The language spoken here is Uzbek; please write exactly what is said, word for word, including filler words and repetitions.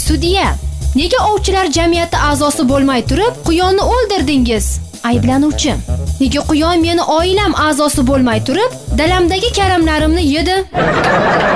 Sudya, nega ovchilar jamiyati a'zosi bo'lmay turib, quyonni o'ldirdingiz? Ayblanuvchi, nega quyon meni oilam a'zosi bo'lmay turib, dalamdagi karamlarimni yedi?